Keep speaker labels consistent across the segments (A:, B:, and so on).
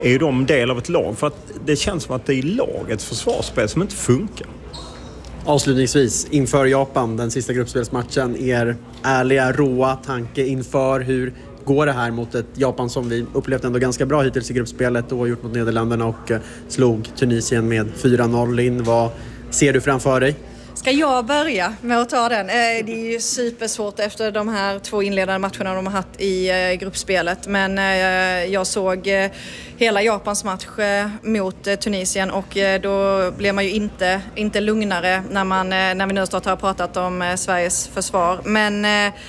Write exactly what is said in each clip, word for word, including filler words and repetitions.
A: Är de del av ett lag? För att det känns som att det är lagets försvarsspel som inte funkar.
B: Avslutningsvis, inför Japan, den sista gruppspelsmatchen, er ärliga, råa tanke inför hur går det här mot ett Japan som vi upplevt ändå ganska bra hittills i gruppspelet och gjort mot Nederländerna och slog Tunisien med fyra noll in. Vad ser du framför dig?
C: Ska jag börja med att ta den? Det är ju supersvårt efter de här två inledande matcherna de har haft i gruppspelet. Men jag såg hela Japans match mot Tunisien och då blev man ju inte, inte lugnare när, man, när vi nu snart har pratat om Sveriges försvar. Men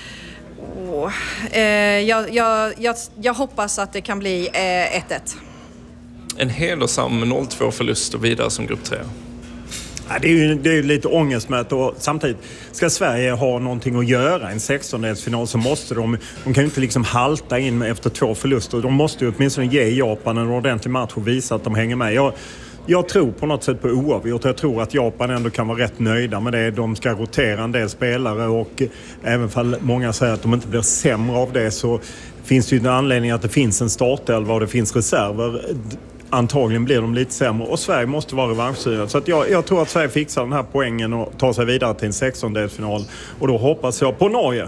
C: oh, jag, jag, jag, jag hoppas att det kan bli ett ett.
D: En hedersam noll två förlust och vidare som grupp tre.
A: Ja, det är ju det är ju lite ångestmätt och samtidigt ska Sverige ha någonting att göra i en sextondelsfinal så måste de, de kan ju inte liksom halta in efter två förluster. De måste ju åtminstone ge Japan en ordentlig match och visa att de hänger med. Jag, jag tror på något sätt på oavgjort. Jag tror att Japan ändå kan vara rätt nöjda med det. De ska rotera en del spelare och även fall många säger att de inte blir sämre av det så finns det ju en anledning att det finns en startelva och det finns reserver. Antagligen blir de lite sämre och Sverige måste vara revanschsugna. Så att jag, jag tror att Sverige fixar den här poängen och tar sig vidare till en sextondelsfinal. Och då hoppas jag på Norge.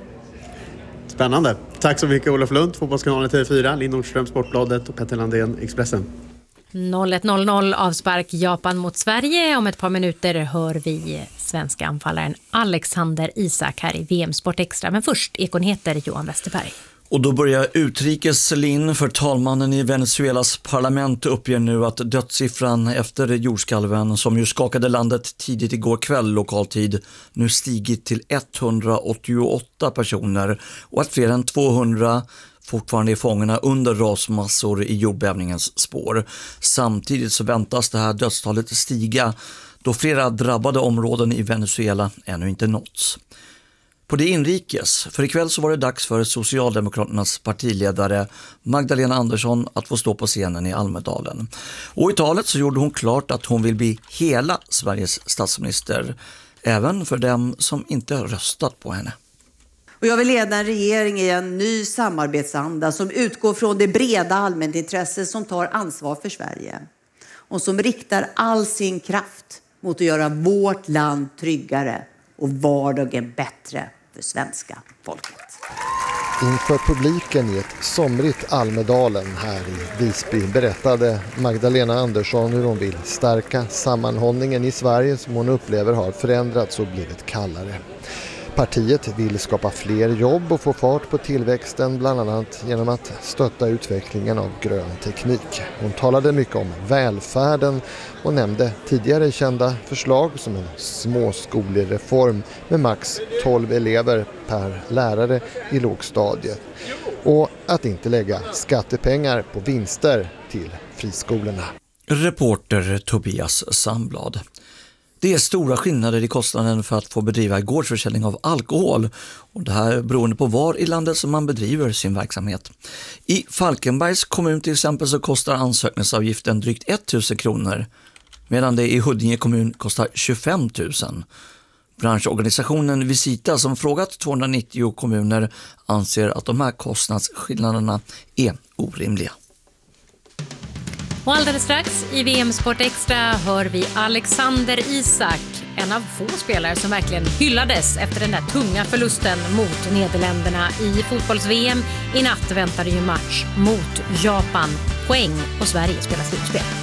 B: Spännande. Tack så mycket Olof Lund, Fotbollskanalen T V fyra, Linn Nordström, Sportbladet och Petter Landén, Expressen.
E: noll ett noll noll avspark Japan mot Sverige. Om ett par minuter hör vi svenska anfallaren Alexander Isak här i V M Sport Extra. Men först Ekonheter Johan Westerberg.
F: Och då börjar utrikeslin för talmannen i Venezuelas parlament uppger nu att dödssiffran efter jordskalven som ju skakade landet tidigt igår kväll lokaltid nu stigit till etthundraåttioåtta personer och att fler än tvåhundra fortfarande är fångarna under rasmassor i jordbävningens spår. Samtidigt så väntas det här dödstalet stiga då flera drabbade områden i Venezuela ännu inte nåtts. På det inrikes, för ikväll så var det dags för Socialdemokraternas partiledare Magdalena Andersson att få stå på scenen i Almedalen. Och i talet så gjorde hon klart att hon vill bli hela Sveriges statsminister, även för dem som inte röstat på henne.
G: Och jag vill leda en regering i en ny samarbetsanda som utgår från det breda allmänintresset som tar ansvar för Sverige. Och som riktar all sin kraft mot att göra vårt land tryggare och vardagen bättre för svenska folket.
H: Inför publiken i ett somrigt Almedalen här i Visby berättade Magdalena Andersson hur hon vill stärka sammanhållningen i Sverige som hon upplever har förändrats och blivit kallare. Partiet vill skapa fler jobb och få fart på tillväxten bland annat genom att stötta utvecklingen av grön teknik. Hon talade mycket om välfärden och nämnde tidigare kända förslag som en småskolereform med max tolv elever per lärare i lågstadiet och att inte lägga skattepengar på vinster till friskolorna.
F: Reporter Tobias Sandblad. Det är stora skillnader i kostnaden för att få bedriva gårdsförsäljning av alkohol och det här beroende på var i landet som man bedriver sin verksamhet. I Falkenbergs kommun till exempel så kostar ansökningsavgiften drygt tusen kronor medan det i Huddinge kommun kostar tjugofem tusen. Branschorganisationen Visita som frågat tvåhundranittio kommuner anser att de här kostnadsskillnaderna är orimliga.
E: Och alldeles strax i V M Sport Extra hör vi Alexander Isak, en av få spelare som verkligen hyllades efter den där tunga förlusten mot Nederländerna i fotbolls-V M. I natt väntar det ju match mot Japan. Poäng och Sverige spelar slutspel.